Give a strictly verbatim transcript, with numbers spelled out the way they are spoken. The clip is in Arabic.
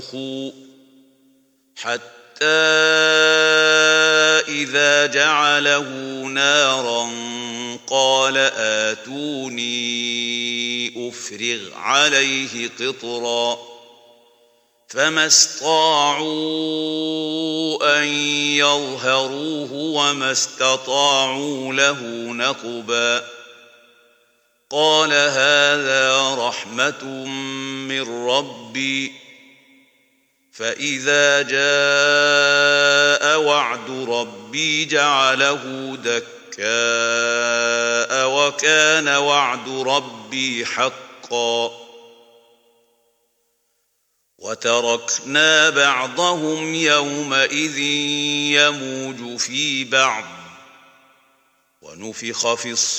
حتى إذا جعله نارا قال آتوني أفرغ عليه قطرا فما استطاعوا أن يظهروه وما استطاعوا له نقبا قال هذا رحمة من ربي فإذا جاء وعد ربي جعله دكاء وكان وعد ربي حقا وتركنا بعضهم يومئذ يموج في بعض ونفخ في الصور